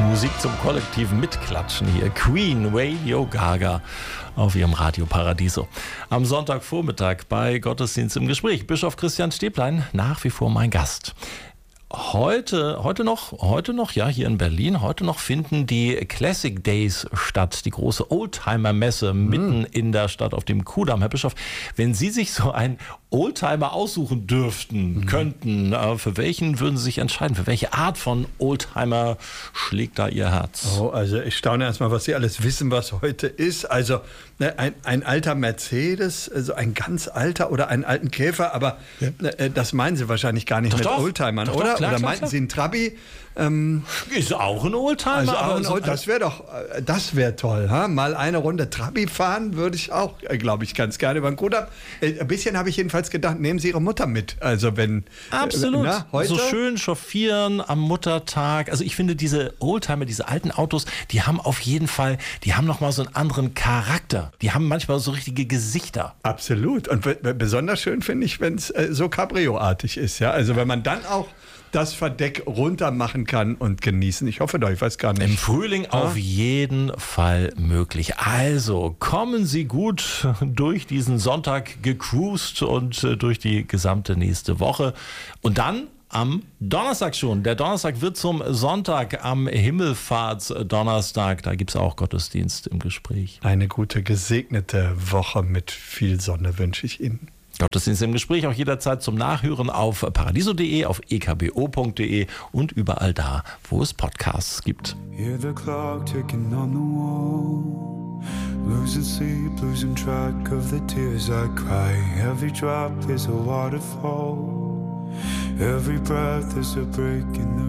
Musik zum kollektiven Mitklatschen hier. Queen, Radio Gaga auf ihrem Radio Paradiso. Am Sonntagvormittag bei Gottesdienst im Gespräch. Bischof Christian Stäblein, nach wie vor mein Gast. Heute noch, ja, hier in Berlin, heute noch finden die Classic Days statt, die große Oldtimer-Messe mitten in der Stadt auf dem Kudamm. Herr Bischof, wenn Sie sich so einen Oldtimer aussuchen könnten, für welchen würden Sie sich entscheiden? Für welche Art von Oldtimer schlägt da Ihr Herz? Oh, also ich staune erstmal, was Sie alles wissen, was heute ist. Also ein alter Mercedes, also ein ganz alter oder einen alten Käfer, aber das meinen Sie wahrscheinlich gar nicht mit Oldtimern, oder? Klar, oder meinten Sie einen Trabi? Ist auch ein Oldtimer. Also aber das wäre toll. Ha? Mal eine Runde Trabi fahren würde ich auch, glaube ich, ganz gerne über den Kudamm. Ein bisschen habe ich jedenfalls gedacht, nehmen Sie Ihre Mutter mit. Also wenn absolut. Heute? So schön chauffieren am Muttertag. Also ich finde, diese Oldtimer, diese alten Autos, die haben auf jeden Fall, die haben nochmal so einen anderen Charakter. Die haben manchmal so richtige Gesichter. Absolut. Und besonders schön finde ich, wenn es so Cabrio-artig ist. Ja? Also wenn man dann auch das Verdeck runter machen kann und genießen. Ich hoffe doch, ich weiß gar nicht. Im Frühling auf jeden Fall möglich. Also kommen Sie gut durch diesen Sonntag gecruised und durch die gesamte nächste Woche. Und dann am Donnerstag schon. Der Donnerstag wird zum Sonntag am Himmelfahrtsdonnerstag. Da gibt es auch Gottesdienst im Gespräch. Eine gute, gesegnete Woche mit viel Sonne wünsche ich Ihnen. Gottesdienst im Gespräch auch jederzeit zum Nachhören auf paradiso.de, auf ekbo.de und überall da, wo es Podcasts gibt. Hear the clock ticking on the wall. Losing sleep, losing track of the tears I cry. Every drop is a waterfall. Every breath is a break in the